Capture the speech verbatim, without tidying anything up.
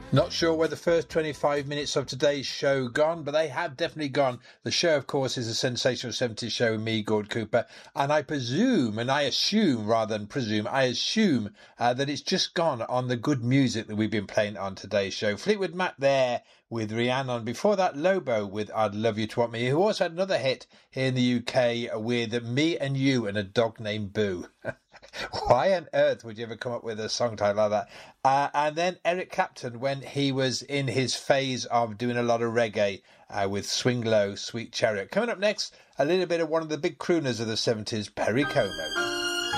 Not sure where the first twenty-five minutes of today's show gone, but they have definitely gone. The show, of course, is a sensational seventies show with me, Gord Cooper, and I presume, and I assume rather than presume, I assume uh, that it's just gone on the good music that we've been playing on today's show. Fleetwood Mac there with Rhiannon. Before that, Lobo with I'd Love You to Want Me, who also had another hit here in the U K with Me and You and a Dog Named Boo. Why on earth would you ever come up with a song title like that? Uh, and then Eric Clapton, when he was in his phase of doing a lot of reggae uh, with Swing Low, Sweet Chariot. Coming up next, a little bit of one of the big crooners of the seventies, Perry Como.